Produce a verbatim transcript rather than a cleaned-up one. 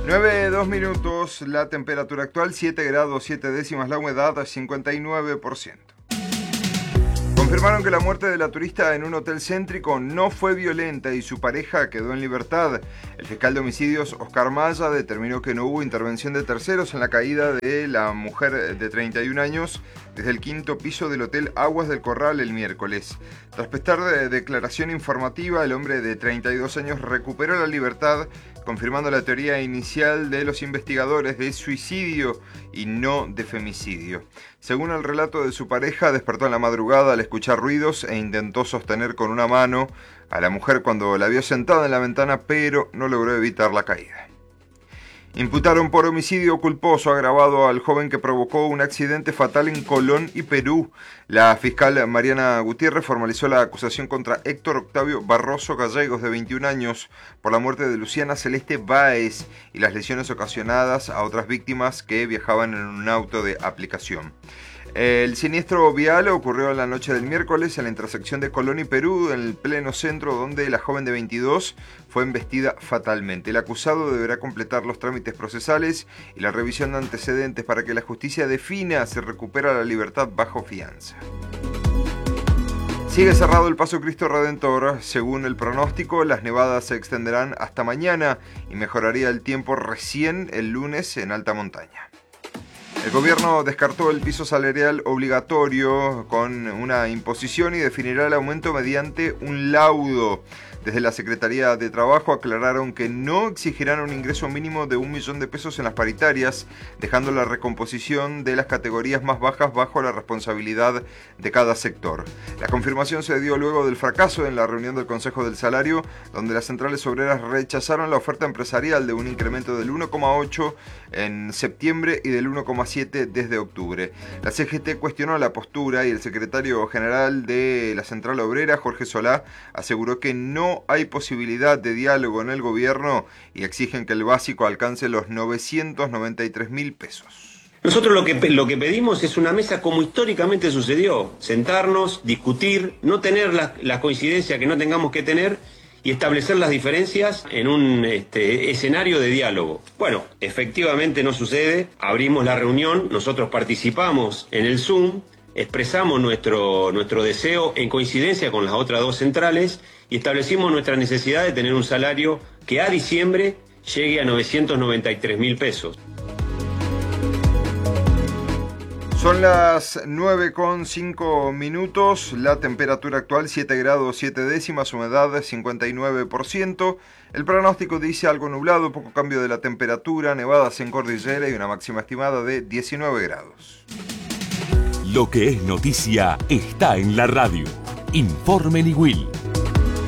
nueve, dos minutos, la temperatura actual siete grados siete décimas, la humedad cincuenta y nueve por ciento. Confirmaron que la muerte de la turista en un hotel céntrico no fue violenta y su pareja quedó en libertad. El fiscal de homicidios, Oscar Maya, determinó que no hubo intervención de terceros en la caída de la mujer de treinta y un años desde el quinto piso del hotel Aguas del Corral el miércoles. Tras prestar de declaración informativa, el hombre de treinta y dos años recuperó la libertad, confirmando la teoría inicial de los investigadores de suicidio y no de femicidio. Según el relato de su pareja, despertó en la madrugada al escuchar ruidos e intentó sostener con una mano a la mujer cuando la vio sentada en la ventana, pero no logró evitar la caída. Imputaron por homicidio culposo agravado al joven que provocó un accidente fatal en Colón y Perú. La fiscal Mariana Gutiérrez formalizó la acusación contra Héctor Octavio Barroso Gallegos, de veintiún años, por la muerte de Luciana Celeste Báez y las lesiones ocasionadas a otras víctimas que viajaban en un auto de aplicación. El siniestro vial ocurrió en la noche del miércoles en la intersección de Colón y Perú, en el pleno centro, donde la joven de veintidós fue embestida fatalmente. El acusado deberá completar los trámites procesales y la revisión de antecedentes para que la justicia defina si recupera la libertad bajo fianza. Sigue cerrado el Paso Cristo Redentor. Según el pronóstico, las nevadas se extenderán hasta mañana y mejoraría el tiempo recién el lunes en alta montaña. El gobierno descartó el piso salarial obligatorio con una imposición y definirá el aumento mediante un laudo. Desde la Secretaría de Trabajo aclararon que no exigirán un ingreso mínimo de un millón de pesos en las paritarias, dejando la recomposición de las categorías más bajas bajo la responsabilidad de cada sector. La confirmación se dio luego del fracaso en la reunión del Consejo del Salario, donde las centrales obreras rechazaron la oferta empresarial de un incremento del uno coma ocho en septiembre y del uno coma siete desde octubre. La C G T cuestionó la postura y el secretario general de la Central Obrera, Jorge Solá, aseguró que no hay posibilidad de diálogo en el gobierno y exigen que el básico alcance los novecientos noventa y tres mil pesos. Nosotros lo que, lo que pedimos es una mesa como históricamente sucedió, sentarnos, discutir, no tener la, la coincidencia que no tengamos que tener y establecer las diferencias en un este, escenario de diálogo. Bueno, efectivamente no sucede, abrimos la reunión, nosotros participamos en el Zoom, expresamos nuestro, nuestro deseo en coincidencia con las otras dos centrales y establecimos nuestra necesidad de tener un salario que a diciembre llegue a novecientos noventa y tres mil pesos. Son las nueve con cinco minutos, la temperatura actual siete grados siete décimas, humedad cincuenta y nueve por ciento. El pronóstico dice algo nublado, poco cambio de la temperatura, nevadas en cordillera y una máxima estimada de diecinueve grados. Lo que es noticia está en la radio. Informe Nigüil.